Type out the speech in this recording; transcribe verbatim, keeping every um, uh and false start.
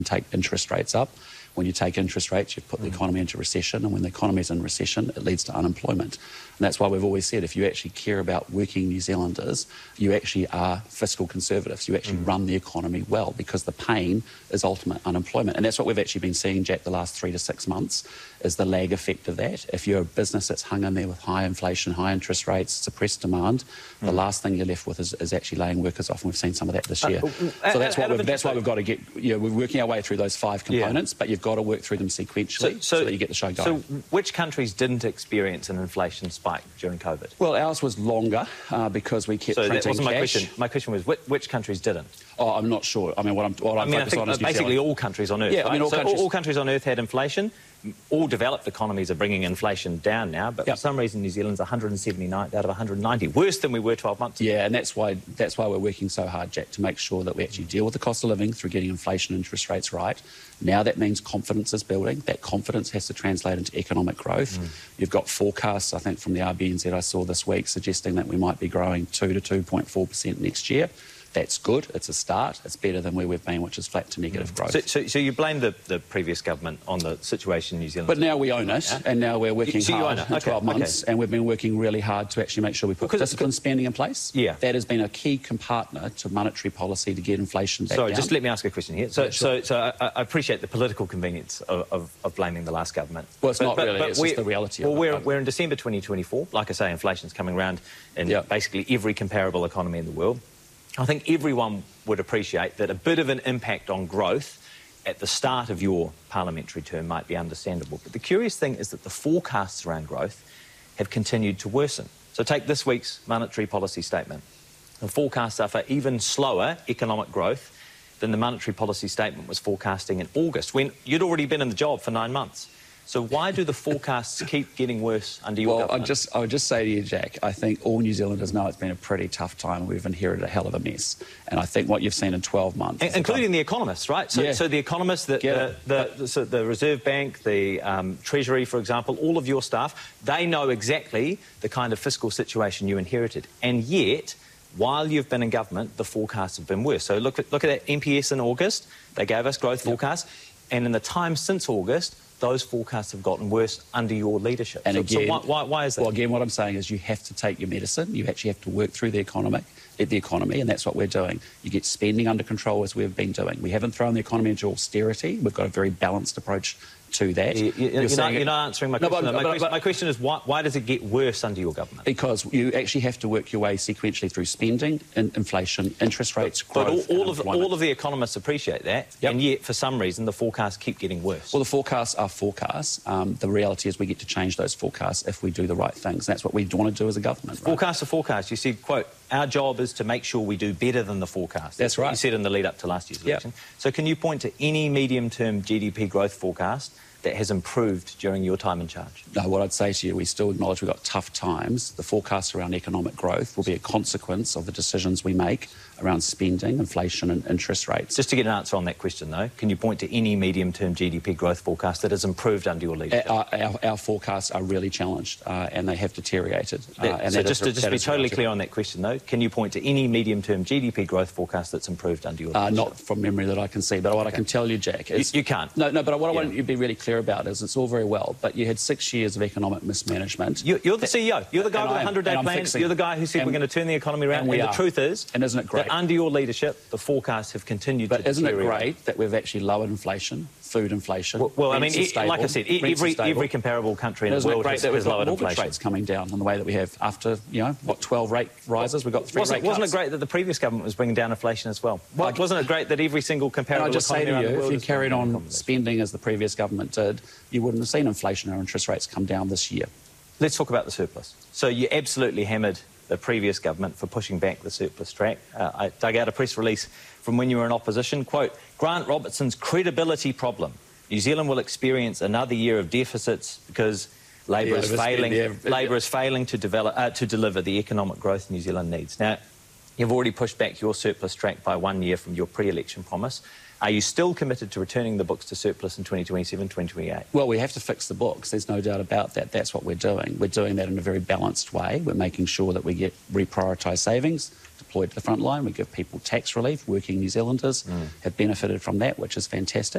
take interest rates up. When you take interest rates, you put the economy into recession, and when the economy is in recession, it leads to unemployment. And that's why we've always said if you actually care about working New Zealanders, you actually are fiscal conservatives. You actually mm. run the economy well, because the pain is ultimate unemployment. And that's what we've actually been seeing, Jack, the last three to six months, is the lag effect of that. If you're a business that's hung in there with high inflation, high interest rates, suppressed demand, mm. the last thing you're left with is, is actually laying workers off, and we've seen some of that this year. Uh, uh, so that's, uh, what we've, that's why we've got to get, you know, we're working our way through those five components, yeah. but you've got to work through them sequentially so, so, so that you get the show going. So which countries didn't experience an inflation spike during COVID? Well, ours was longer uh, because we kept so printing that wasn't cash. my question. My question was which, which countries didn't? Oh, I'm not sure. I mean, what I'm, what I I'm mean, focused I think on is New basically Zealand. all countries on Earth. Yeah, right? I mean, all so countries. All, all countries on Earth had inflation. All developed economies are bringing inflation down now, but yep. for some reason New Zealand's one hundred seventy-ninth out of one hundred ninety, worse than we were twelve months ago. Yeah, and that's why that's why we're working so hard, Jack, to make sure that we actually deal with the cost of living through getting inflation and interest rates right. Now that means confidence is building. That confidence has to translate into economic growth. Mm. You've got forecasts, I think, from the R B N Z I saw this week suggesting that we might be growing two to two point four percent next year. That's good. It's a start. It's better than where we've been, which is flat to negative growth. So, so, so you blame the, the previous government on the situation in New Zealand? But now we own it, yeah? and now we're working so hard in okay. twelve months, okay. and we've been working really hard to actually make sure we put because disciplined spending in place. Yeah. That has been a key partner to monetary policy to get inflation back Sorry, down. just let me ask a question here. So, yeah, sure. so, so I, I appreciate the political convenience of, of, of blaming the last government. Well, it's but, not but, really. But it's just the reality well, of we're, it. we're in December twenty twenty-four. Like I say, inflation's coming around in yeah. basically every comparable economy in the world. I think everyone would appreciate that a bit of an impact on growth at the start of your parliamentary term might be understandable. But the curious thing is that the forecasts around growth have continued to worsen. So take this week's monetary policy statement. The forecasts are for even slower economic growth than the monetary policy statement was forecasting in August, when you'd already been in the job for nine months. So why do the forecasts keep getting worse under your well, government? Well, just, I would just say to you, Jack, I think all New Zealanders know it's been a pretty tough time. We've inherited a hell of a mess. And I think what you've seen in twelve months... And, including the economists, right? So, yeah. so the economists, the, the, the, the, so the Reserve Bank, the um, Treasury, for example, all of your staff, they know exactly the kind of fiscal situation you inherited. And yet, while you've been in government, the forecasts have been worse. So look at, look at that N P S in August. They gave us growth yep. forecasts. And in the time since August, those forecasts have gotten worse under your leadership. And so, again, so why, why, why is that? Well, again, what I'm saying is you have to take your medicine. You actually have to work through the economy, the economy, and that's what we're doing. You get spending under control, as we've been doing. We haven't thrown the economy into austerity. We've got a very balanced approach to that. You, you, you're, you're, not, you're not answering my no, question. But, my, but, question but, my question is, why, why does it get worse under your government? Because you actually have to work your way sequentially through spending, in, inflation, interest rates, but, growth, But all, all, of, employment. all of the economists appreciate that, yep. and yet, for some reason, the forecasts keep getting worse. Well, the forecasts are forecasts. Um, the reality is we get to change those forecasts if we do the right things. That's what we want to do as a government. Right? Forecasts are forecasts. You said, quote, our job is to make sure we do better than the forecast. That's, That's what right. you said in the lead-up to last year's election. Yep. So can you point to any medium-term G D P growth forecast that has improved during your time in charge? No, what I'd say to you, we still acknowledge we've got tough times. The forecasts around economic growth will be a consequence of the decisions we make around spending, inflation and interest rates. Just to get an answer on that question, though, can you point to any medium-term G D P growth forecast that has improved under your leadership? Our, our, our forecasts are really challenged uh, and they have deteriorated. Uh, that, and so that just is, to just be totally clear on that question, though, can you point to any medium-term G D P growth forecast that's improved under your leadership? Uh, not from memory that I can see, but what okay. I can tell you, Jack, is... You, you can't? No, no, but what yeah. I want you to be really clear about is it's all very well, but you had six years of economic mismanagement. You, you're the C E O. You're the guy with the hundred-day plan. Fixing, you're the guy who said we're going to turn the economy around. And, and we the are. truth is, and isn't it great? that under your leadership, the forecasts have continued but to isn't it deteriorate. great that we've actually lowered inflation, food inflation? Well, well I mean, stable, like I said, every every comparable country in the world has, has lowered mortgage inflation. rates coming down in the way that we have after, you know, what, twelve rate rises. We've got three wasn't, rate wasn't cuts. it great that the previous government was bringing down inflation as well? well like, wasn't it great that every single comparable and I just economy say to around you, the world if you carried on spending as the previous government did, you wouldn't have seen inflation or interest rates come down this year. Let's talk about the surplus. So you absolutely hammered the previous government for pushing back the surplus track. Uh, I dug out a press release from when you were in opposition. Quote, Grant Robertson's credibility problem. New Zealand will experience another year of deficits because Labour yeah, is failing. Yeah, Labour yeah. is failing to develop uh, to deliver the economic growth New Zealand needs. Now, you've already pushed back your surplus track by one year from your pre-election promise. Are you still committed to returning the books to surplus in twenty twenty-seven, twenty twenty-eight? Well, we have to fix the books. There's no doubt about that. That's what we're doing. We're doing that in a very balanced way. We're making sure that we get reprioritised savings, deployed to the front line. We give people tax relief. Working New Zealanders mm. have benefited from that, which is fantastic.